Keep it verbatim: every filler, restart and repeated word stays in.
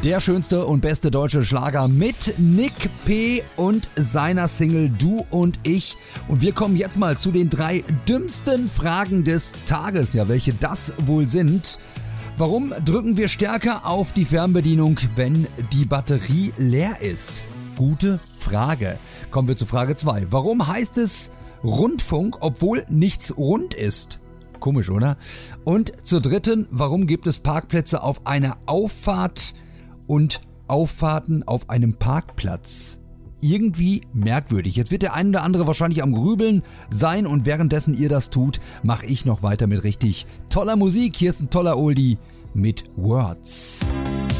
Der schönste und beste deutsche Schlager mit Nick P. und seiner Single Du und ich. Und wir kommen jetzt mal zu den drei dümmsten Fragen des Tages. Ja, welche das wohl sind. Warum drücken wir stärker auf die Fernbedienung, wenn die Batterie leer ist? Gute Frage. Kommen wir zu Frage zwei. Warum heißt es Rundfunk, obwohl nichts rund ist? Komisch, oder? Und zur dritten, warum gibt es Parkplätze auf einer Auffahrt und Auffahrten auf einem Parkplatz? Irgendwie merkwürdig. Jetzt wird der eine oder andere wahrscheinlich am Grübeln sein und währenddessen ihr das tut, mache ich noch weiter mit richtig toller Musik. Hier ist ein toller Oldie mit Words.